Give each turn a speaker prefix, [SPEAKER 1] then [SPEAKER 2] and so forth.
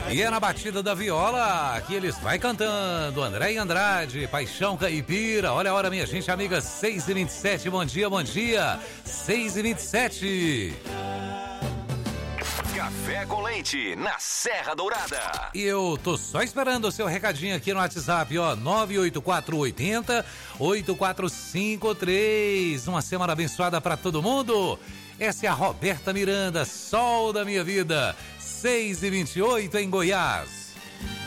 [SPEAKER 1] E é na batida da viola que eles vai cantando. André Andrade, Paixão Caipira. Olha a hora, minha gente amiga, 6h27. Bom dia, bom dia. 6h27.
[SPEAKER 2] Café com Leite, na Serra Dourada.
[SPEAKER 1] E eu tô só esperando o seu recadinho aqui no WhatsApp, ó, 98480-8453. Uma semana abençoada pra todo mundo. Essa é a Roberta Miranda, sol da minha vida. 6h28 em Goiás.